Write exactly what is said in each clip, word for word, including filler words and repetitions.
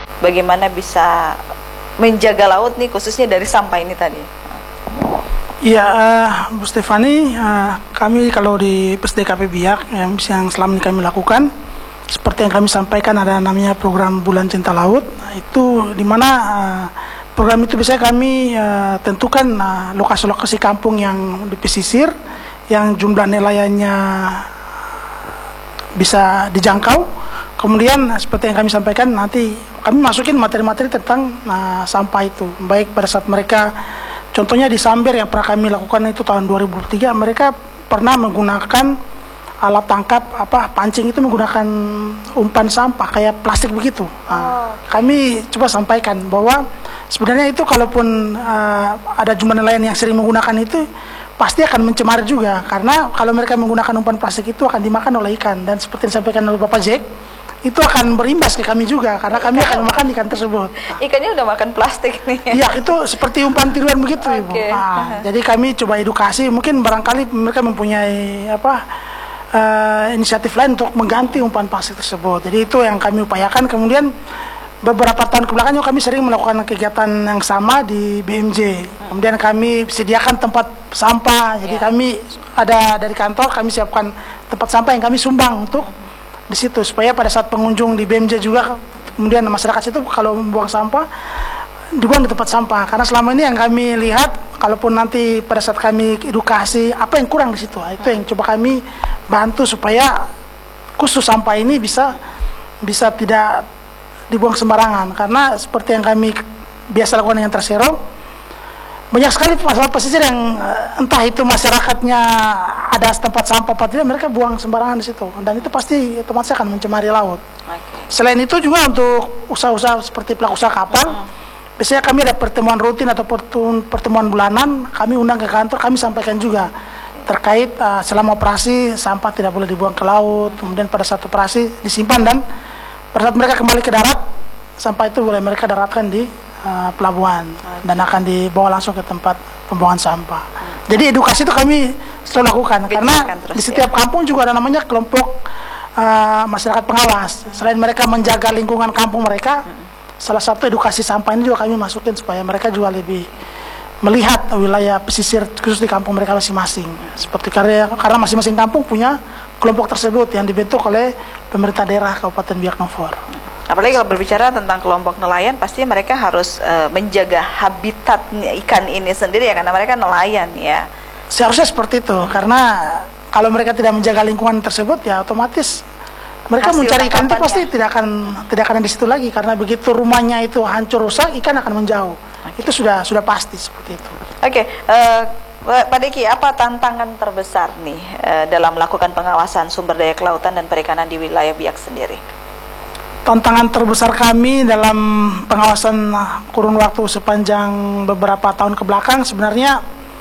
bagaimana bisa menjaga laut nih khususnya dari sampah ini tadi? Ya, uh, Bu Stefani, uh, kami kalau di P S D K P Biak yang, yang selama ini kami lakukan, seperti yang kami sampaikan ada namanya program Bulan Cinta Laut. Itu di mana uh, program itu biasanya kami uh, tentukan uh, lokasi-lokasi kampung yang di pesisir yang jumlah nelayannya bisa dijangkau. Kemudian seperti yang kami sampaikan, nanti kami masukin materi-materi tentang uh, sampah itu, baik pada saat mereka, contohnya di Samber yang pernah kami lakukan itu tahun dua ribu tiga, mereka pernah menggunakan alat tangkap apa pancing itu menggunakan umpan sampah kayak plastik begitu. Nah, kami coba sampaikan bahwa sebenarnya itu kalaupun uh, ada jumlah nelayan yang sering menggunakan itu pasti akan mencemar juga, karena kalau mereka menggunakan umpan plastik itu akan dimakan oleh ikan, dan seperti yang disampaikan oleh Bapak Jack, itu akan berimbas ke kami juga karena kami akan memakan ikan tersebut. Ikannya udah makan plastik nih. Iya, itu seperti umpan tiruan begitu, Ibu. Okay. Nah, jadi kami coba edukasi, mungkin barangkali mereka mempunyai apa uh, inisiatif lain untuk mengganti umpan plastik tersebut. Jadi itu yang kami upayakan. Kemudian beberapa tahun kebelakang kami sering melakukan kegiatan yang sama di B M J. Kemudian kami sediakan tempat sampah. Jadi yeah. kami ada dari kantor kami siapkan tempat sampah yang kami sumbang untuk di situ, supaya pada saat pengunjung di B M J juga, kemudian masyarakat itu kalau membuang sampah dibuang di tempat sampah. Karena selama ini yang kami lihat, kalaupun nanti pada saat kami edukasi apa yang kurang di situ, itu yang coba kami bantu supaya khusus sampah ini bisa bisa tidak dibuang sembarangan. Karena seperti yang kami biasa lakukan dengan Trasero, banyak sekali masalah pesisir yang entah itu masyarakatnya ada tempat sampah apa tidak, mereka buang sembarangan di situ, dan itu pasti otomatis akan mencemari laut. Okay. Selain itu juga untuk usaha-usaha seperti pelaku usaha kapal, uh-huh. biasanya kami ada pertemuan rutin atau pertemuan bulanan, kami undang ke kantor, kami sampaikan juga terkait uh, selama operasi sampah tidak boleh dibuang ke laut, kemudian pada saat operasi disimpan, dan pada saat mereka kembali ke darat, sampah itu boleh mereka daratkan di uh, pelabuhan dan akan dibawa langsung ke tempat pembuangan sampah. Hmm. Jadi edukasi itu kami selalu lakukan, Bidang karena di setiap ya. kampung juga ada namanya kelompok uh, masyarakat pengawas. Selain mereka menjaga lingkungan kampung mereka, hmm. salah satu edukasi sampah ini juga kami masukin supaya mereka juga lebih melihat wilayah pesisir khusus di kampung mereka masing-masing. Seperti karena, karena masing-masing kampung punya kelompok tersebut yang dibentuk oleh pemerintah daerah Kabupaten Biak Numfor. Apalagi kalau berbicara tentang kelompok nelayan, pasti mereka harus uh, menjaga habitat ikan ini sendiri ya, karena mereka nelayan ya. Seharusnya seperti itu, karena kalau mereka tidak menjaga lingkungan tersebut ya otomatis mereka Hasil mencari ikan itu pasti tidak akan tidak akan di situ lagi, karena begitu rumahnya itu hancur rusak, ikan akan menjauh. Okay. Itu sudah sudah pasti seperti itu. Oke, okay, uh, Pak Deki, apa tantangan terbesar nih uh, dalam melakukan pengawasan sumber daya kelautan dan perikanan di wilayah Biak sendiri? Tantangan terbesar kami dalam pengawasan kurun waktu sepanjang beberapa tahun kebelakang sebenarnya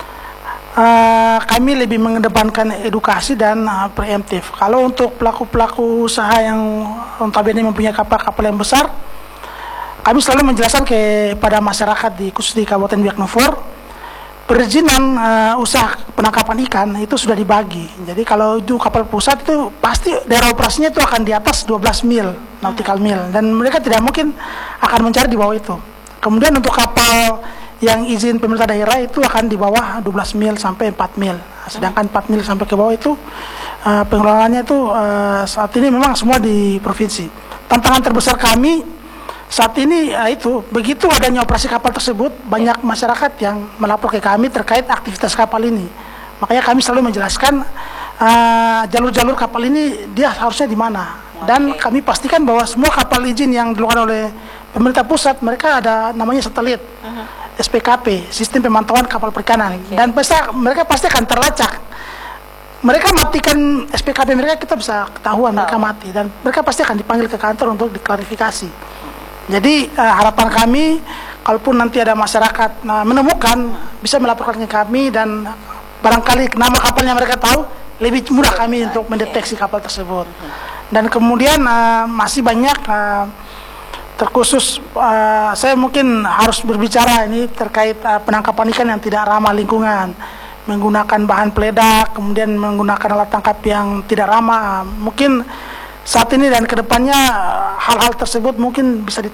uh, kami lebih mengedepankan edukasi dan uh, preemptif. Kalau untuk pelaku-pelaku usaha yang notabene mempunyai kapal-kapal yang besar, kami selalu menjelaskan kepada masyarakat di khusus di Kabupaten Biak Numfor, perizinan uh, usaha penangkapan ikan itu sudah dibagi. Jadi kalau itu kapal pusat itu pasti daerah operasinya itu akan di atas dua belas mil, nautical mil, dan mereka tidak mungkin akan mencari di bawah itu. Kemudian untuk kapal yang izin pemerintah daerah itu akan di bawah dua belas mil sampai empat mil. Sedangkan empat mil sampai ke bawah itu uh, pengelolaannya itu uh, saat ini memang semua di provinsi. Tantangan terbesar kami saat ini uh, itu begitu adanya operasi kapal tersebut, banyak masyarakat yang melapor ke kami terkait aktivitas kapal ini. Makanya kami selalu menjelaskan jalur-jalur uh, kapal ini dia harusnya di mana. Dan okay. kami pastikan bahwa semua kapal izin yang dilakukan oleh pemerintah pusat, mereka ada namanya satelit, uh-huh. S P K P, Sistem Pemantauan Kapal Perikanan. Okay. Dan pasti, mereka pasti akan terlacak. Mereka matikan S P K P mereka, kita bisa ketahuan oh. mereka mati, dan mereka pasti akan dipanggil ke kantor untuk diklarifikasi. Jadi uh, harapan kami, kalaupun nanti ada masyarakat uh, menemukan, bisa melaporkan ke kami, dan barangkali nama kapalnya mereka tahu, lebih mudah kami untuk mendeteksi kapal tersebut. Dan kemudian uh, masih banyak uh, terkhusus uh, saya mungkin harus berbicara ini terkait uh, penangkapan ikan yang tidak ramah lingkungan, menggunakan bahan peledak, kemudian menggunakan alat tangkap yang tidak ramah. Mungkin saat ini dan kedepannya hal-hal tersebut mungkin bisa